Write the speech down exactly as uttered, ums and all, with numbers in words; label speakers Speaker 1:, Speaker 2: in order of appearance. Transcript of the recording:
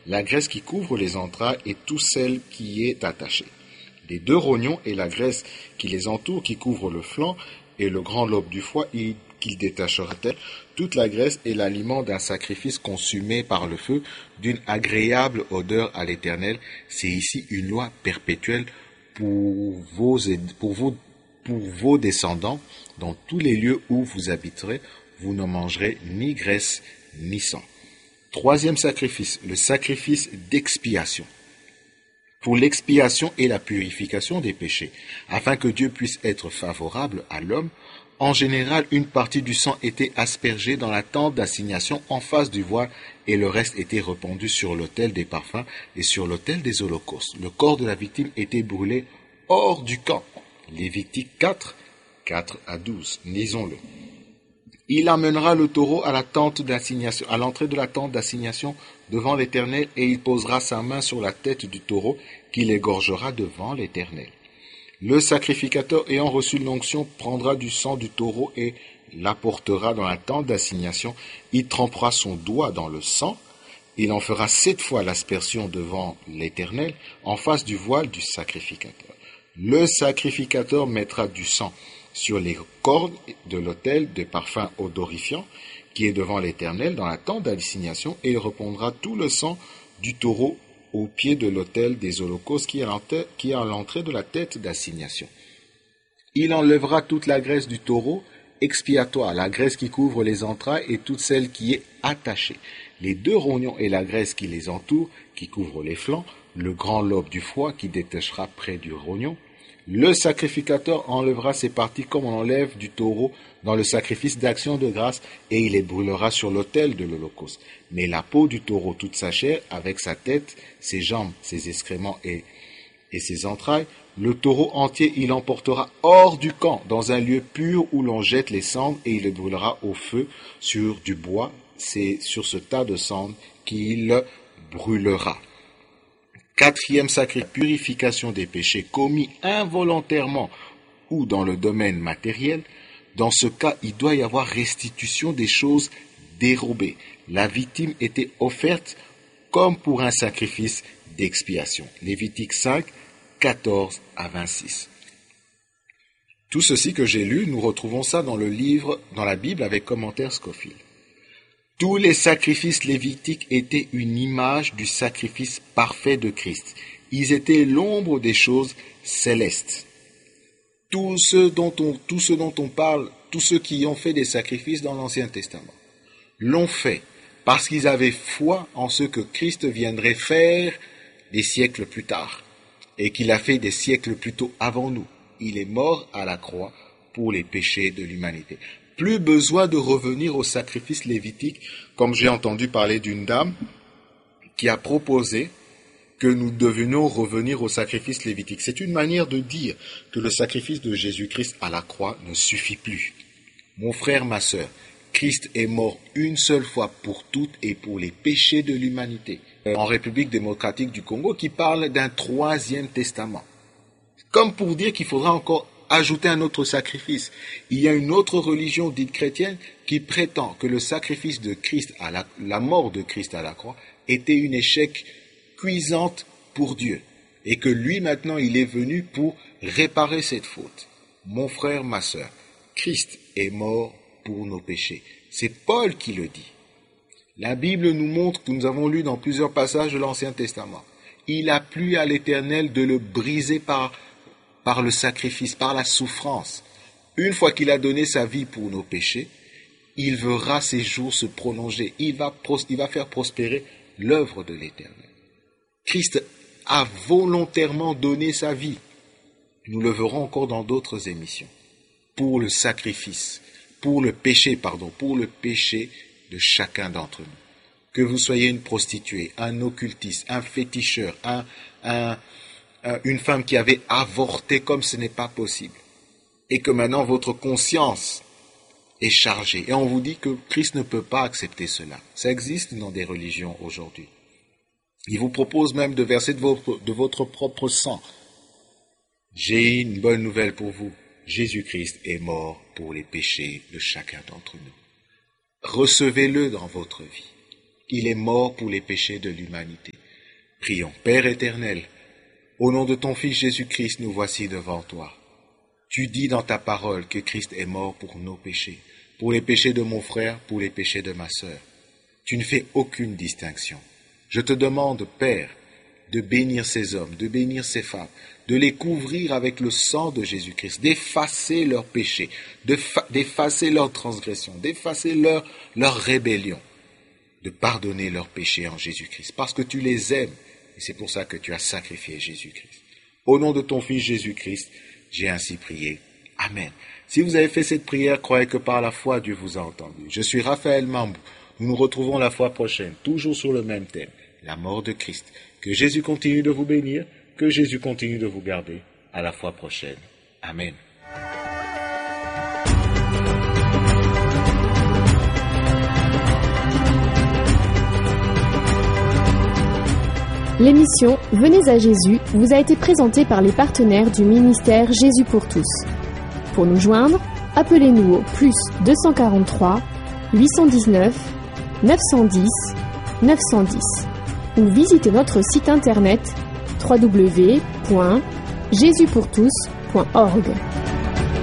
Speaker 1: la graisse qui couvre les entrailles et tout celle qui y est attachée. Les deux rognons et la graisse qui les entoure, qui couvre le flanc et le grand lobe du foie, et qu'il détacherait toute la graisse est l'aliment d'un sacrifice consumé par le feu, d'une agréable odeur à l'Éternel. C'est ici une loi perpétuelle pour vos, pour vos, pour vos descendants. Dans tous les lieux où vous habiterez, vous ne mangerez ni graisse ni sang. Troisième sacrifice, le sacrifice d'expiation. Pour l'expiation et la purification des péchés, afin que Dieu puisse être favorable à l'homme, en général, une partie du sang était aspergée dans la tente d'assignation en face du voile et le reste était répandu sur l'autel des parfums et sur l'autel des holocaustes. Le corps de la victime était brûlé hors du camp. Lévitique quatre, quatre à douze. Lisons-le. Il amènera le taureau à la tente d'assignation, à l'entrée de la tente d'assignation devant l'Éternel, et il posera sa main sur la tête du taureau, qu'il égorgera devant l'Éternel. Le sacrificateur ayant reçu l'onction prendra du sang du taureau et l'apportera dans la tente d'assignation. Il trempera son doigt dans le sang. Il en fera sept fois l'aspersion devant l'Éternel en face du voile du sacrificateur. Le sacrificateur mettra du sang sur les cordes de l'autel de parfum odorifiant qui est devant l'Éternel dans la tente d'assignation, et il répandra tout le sang du taureau au pied de l'autel des holocaustes qui est à l'entrée de la tête d'assignation. Il enlèvera toute la graisse du taureau expiatoire, la graisse qui couvre les entrailles et toute celle qui est attachée, les deux rognons et la graisse qui les entoure, qui couvre les flancs, le grand lobe du foie qui détachera près du rognon. Le sacrificateur enlèvera ces parties comme on enlève du taureau dans le sacrifice d'action de grâce, et il les brûlera sur l'autel de l'holocauste. Mais la peau du taureau, toute sa chair, avec sa tête, ses jambes, ses excréments et, et ses entrailles, le taureau entier il emportera hors du camp, dans un lieu pur où l'on jette les cendres, et il le brûlera au feu sur du bois. C'est sur ce tas de cendres qu'il brûlera. Quatrième sacrifice, purification des péchés commis involontairement ou dans le domaine matériel. Dans ce cas, il doit y avoir restitution des choses dérobées. La victime était offerte comme pour un sacrifice d'expiation. Lévitique cinq, quatorze à vingt-six. Tout ceci que j'ai lu, nous retrouvons ça dans le livre, dans la Bible avec commentaire Scofield. Tous les sacrifices lévitiques étaient une image du sacrifice parfait de Christ. Ils étaient l'ombre des choses célestes. Tous ceux dont on, tous ceux dont on parle, tous ceux qui ont fait des sacrifices dans l'Ancien Testament, l'ont fait parce qu'ils avaient foi en ce que Christ viendrait faire des siècles plus tard, et qu'il a fait des siècles plus tôt avant nous. Il est mort à la croix pour les péchés de l'humanité. Plus besoin de revenir au sacrifice lévitique, comme j'ai entendu parler d'une dame qui a proposé que nous devions revenir au sacrifice lévitique. C'est une manière de dire que le sacrifice de Jésus-Christ à la croix ne suffit plus. Mon frère, ma sœur, Christ est mort une seule fois pour toutes et pour les péchés de l'humanité. En République démocratique du Congo, qui parle d'un troisième testament. Comme pour dire qu'il faudra encore ajouter un autre sacrifice. Il y a une autre religion dite chrétienne qui prétend que le sacrifice de Christ, à la, la mort de Christ à la croix, était un échec cuisante pour Dieu, et que lui maintenant il est venu pour réparer cette faute. Mon frère, ma sœur, Christ est mort pour nos péchés. C'est Paul qui le dit. La Bible nous montre, que nous avons lu dans plusieurs passages de l'Ancien Testament, il a plu à l'Éternel de le briser par par le sacrifice, par la souffrance. Une fois qu'il a donné sa vie pour nos péchés, il verra ses jours se prolonger. Il va, pros- il va faire prospérer l'œuvre de l'Éternel. Christ a volontairement donné sa vie. Nous le verrons encore dans d'autres émissions. Pour le sacrifice, pour le péché, pardon, pour le péché de chacun d'entre nous. Que vous soyez une prostituée, un occultiste, un féticheur, un... un une femme qui avait avorté comme ce n'est pas possible, et que maintenant votre conscience est chargée, et on vous dit que Christ ne peut pas accepter cela. Ça existe dans des religions aujourd'hui. Il vous propose même de verser de votre, de votre propre sang. J'ai une bonne nouvelle pour vous. Jésus-Christ est mort pour les péchés de chacun d'entre nous. Recevez-le dans votre vie. Il est mort pour les péchés de l'humanité. Prions. Père éternel, au nom de ton Fils Jésus-Christ, nous voici devant toi. Tu dis dans ta parole que Christ est mort pour nos péchés, pour les péchés de mon frère, pour les péchés de ma sœur. Tu ne fais aucune distinction. Je te demande, Père, de bénir ces hommes, de bénir ces femmes, de les couvrir avec le sang de Jésus-Christ, d'effacer leurs péchés, d'effacer leurs transgressions, d'effacer leur, leur rébellion, de pardonner leurs péchés en Jésus-Christ, parce que tu les aimes, et c'est pour ça que tu as sacrifié Jésus-Christ. Au nom de ton Fils Jésus-Christ, j'ai ainsi prié. Amen. Si vous avez fait cette prière, croyez que par la foi, Dieu vous a entendu. Je suis Raphaël Mambou. Nous nous retrouvons la fois prochaine, toujours sur le même thème, la mort de Christ. Que Jésus continue de vous bénir, que Jésus continue de vous garder. À la fois prochaine. Amen.
Speaker 2: L'émission Venez à Jésus vous a été présentée par les partenaires du ministère Jésus pour tous. Pour nous joindre, appelez-nous au plus deux cent quarante-trois, huit cent dix-neuf, neuf cent dix, neuf cent dix ou visitez notre site internet w w w point jésus pour tous point org.